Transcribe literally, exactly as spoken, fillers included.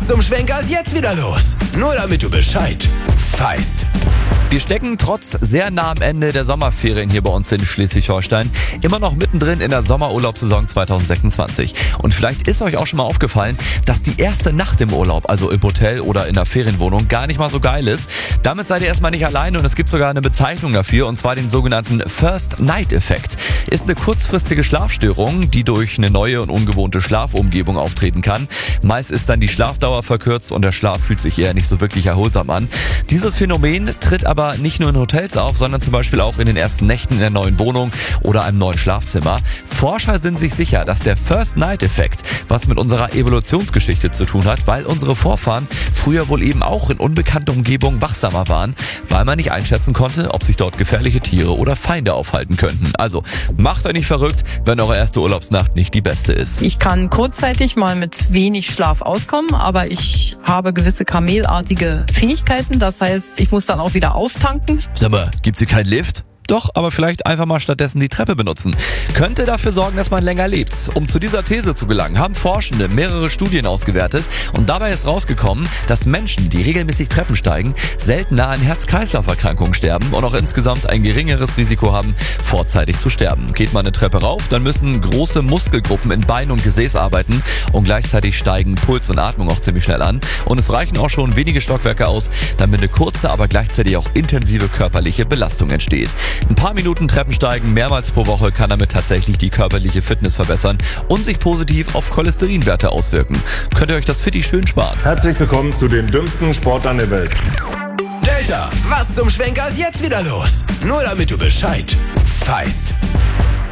zum Schwenker ist jetzt wieder los? Nur damit du Bescheid weißt. Wir stecken trotz sehr nah am Ende der Sommerferien hier bei uns in Schleswig-Holstein immer noch mittendrin in der Sommerurlaubssaison zwanzig sechsundzwanzig. Und vielleicht ist euch auch schon mal aufgefallen, dass die erste Nacht im Urlaub, also im Hotel oder in der Ferienwohnung, gar nicht mal so geil ist. Damit seid ihr erstmal nicht allein und es gibt sogar eine Bezeichnung dafür, und zwar den sogenannten First Night Effekt. Ist eine kurzfristige Schlafstörung, die durch eine neue und ungewohnte Schlafumgebung auftreten kann. Meist ist dann die Schlafdauer verkürzt und der Schlaf fühlt sich eher nicht so wirklich erholsam an. Dieses Phänomen tritt aber aber nicht nur in Hotels auf, sondern zum Beispiel auch in den ersten Nächten in der neuen Wohnung oder einem neuen Schlafzimmer. Forscher sind sich sicher, dass der First-Night-Effekt was mit unserer Evolutionsgeschichte zu tun hat, weil unsere Vorfahren früher wohl eben auch in unbekannter Umgebung wachsamer waren, weil man nicht einschätzen konnte, ob sich dort gefährliche Tiere oder Feinde aufhalten könnten. Also macht euch nicht verrückt, wenn eure erste Urlaubsnacht nicht die beste ist. Ich kann kurzzeitig mal mit wenig Schlaf auskommen, aber ich habe gewisse kamelartige Fähigkeiten. Das heißt, ich muss dann auch wieder auftanken. Sag mal, gibt's hier keinen Lift? Doch, aber vielleicht einfach mal stattdessen die Treppe benutzen. Könnte dafür sorgen, dass man länger lebt. Um zu dieser These zu gelangen, haben Forschende mehrere Studien ausgewertet und dabei ist rausgekommen, dass Menschen, die regelmäßig Treppen steigen, seltener an Herz-Kreislauf-Erkrankungen sterben und auch insgesamt ein geringeres Risiko haben, vorzeitig zu sterben. Geht man eine Treppe rauf, dann müssen große Muskelgruppen in Bein und Gesäß arbeiten und gleichzeitig steigen Puls und Atmung auch ziemlich schnell an. Und es reichen auch schon wenige Stockwerke aus, damit eine kurze, aber gleichzeitig auch intensive körperliche Belastung entsteht. Ein paar Minuten Treppensteigen mehrmals pro Woche kann damit tatsächlich die körperliche Fitness verbessern und sich positiv auf Cholesterinwerte auswirken. Könnt ihr euch das Fitti schön sparen. Herzlich willkommen zu den dümmsten Sportlern der Welt. Delta, was zum Schwenker ist jetzt wieder los? Nur damit du Bescheid weißt.